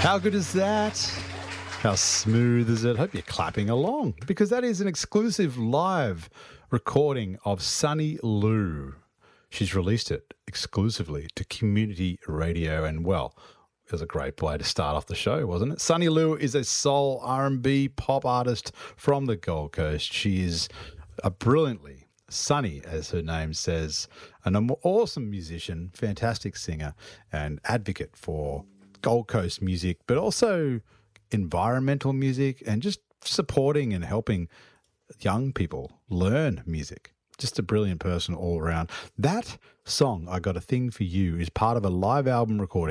How good is that? How smooth is it? Hope you're clapping along, because that is an exclusive live recording of Sunny Lou. She's released it exclusively to community radio, and well, it was a great way to start off the show, wasn't it? Sunny Lou is a soul R&B pop artist from the Gold Coast. She is a brilliantly sunny, as her name says, an awesome musician, fantastic singer, and advocate for Gold Coast music, but also environmental music and just supporting and helping young people learn music. Just a brilliant person all around. That song, I Got a Thing for You, is part of a live album recording